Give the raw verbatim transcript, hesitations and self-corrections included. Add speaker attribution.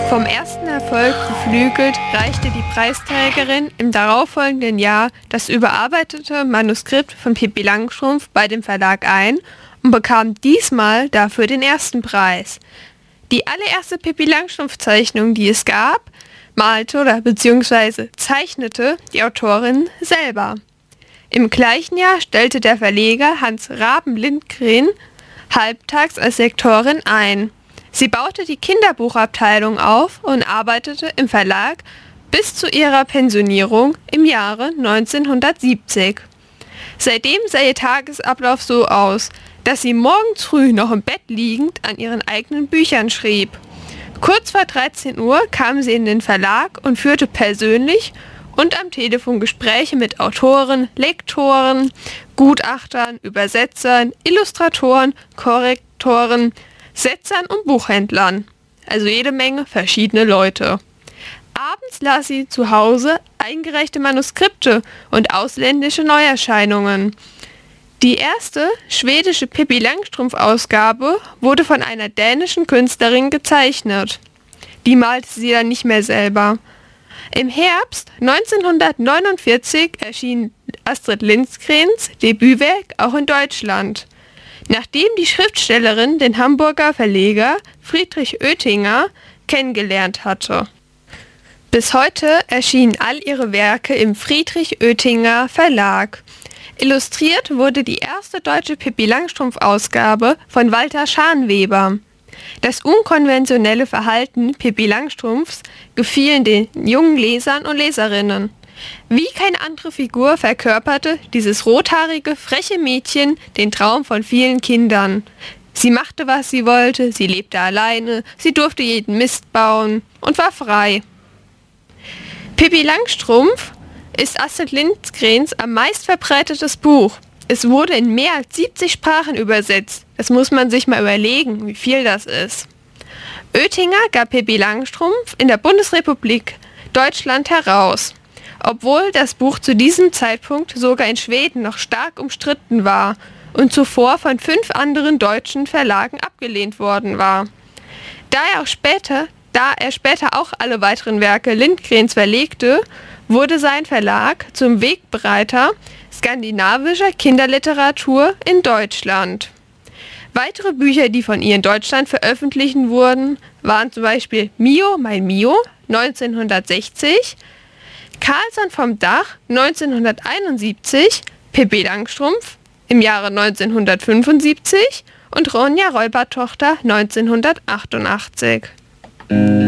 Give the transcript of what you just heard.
Speaker 1: Vom ersten Erfolg beflügelt reichte die Preisträgerin im darauffolgenden Jahr das überarbeitete Manuskript von Pippi Langstrumpf bei dem Verlag ein und bekam diesmal dafür den ersten Preis. Die allererste Pippi Langstrumpf-Zeichnung, die es gab, malte oder beziehungsweise zeichnete die Autorin selber. Im gleichen Jahr stellte der Verleger Hans Raben-Lindgren halbtags als Lektorin ein. Sie baute die Kinderbuchabteilung auf und arbeitete im Verlag bis zu ihrer Pensionierung im Jahre neunzehnhundertsiebzig. Seitdem sah ihr Tagesablauf so aus, dass sie morgens früh noch im Bett liegend an ihren eigenen Büchern schrieb. Kurz vor dreizehn Uhr kam sie in den Verlag und führte persönlich und am Telefon Gespräche mit Autoren, Lektoren, Gutachtern, Übersetzern, Illustratoren, Korrektoren, Setzern und Buchhändlern, also jede Menge verschiedene Leute. Abends las sie zu Hause eingereichte Manuskripte und ausländische Neuerscheinungen. Die erste schwedische Pippi Langstrumpf-Ausgabe wurde von einer dänischen Künstlerin gezeichnet. Die malte sie dann nicht mehr selber. Im Herbst neunzehnhundertneunundvierzig erschien Astrid Lindgrens Debütwerk auch in Deutschland. Nachdem die Schriftstellerin den Hamburger Verleger Friedrich Oetinger kennengelernt hatte. Bis heute erschienen all ihre Werke im Friedrich Oetinger Verlag. Illustriert wurde die erste deutsche Pippi Langstrumpf-Ausgabe von Walter Scharnweber. Das unkonventionelle Verhalten Pippi Langstrumpfs gefiel den jungen Lesern und Leserinnen. Wie keine andere Figur verkörperte dieses rothaarige, freche Mädchen den Traum von vielen Kindern. Sie machte, was sie wollte, sie lebte alleine, sie durfte jeden Mist bauen und war frei. Pippi Langstrumpf ist Astrid Lindgrens am meistverbreitetes Buch. Es wurde in mehr als siebzig Sprachen übersetzt. Das muss man sich mal überlegen, wie viel das ist. Oetinger gab Pippi Langstrumpf in der Bundesrepublik Deutschland heraus, obwohl das Buch zu diesem Zeitpunkt sogar in Schweden noch stark umstritten war und zuvor von fünf anderen deutschen Verlagen abgelehnt worden war. Da er auch später, da er später auch alle weiteren Werke Lindgrens verlegte, wurde sein Verlag zum Wegbereiter skandinavischer Kinderliteratur in Deutschland. Weitere Bücher, die von ihr in Deutschland veröffentlicht wurden, waren zum Beispiel Mio, mein Mio, neunzehnhundertsechzig, Karlsson vom Dach, neunzehnhunderteinundsiebzig, Pippi Langstrumpf im Jahre neunzehnhundertfünfundsiebzig und Ronja Räubertochter neunzehnhundertachtundachtzig.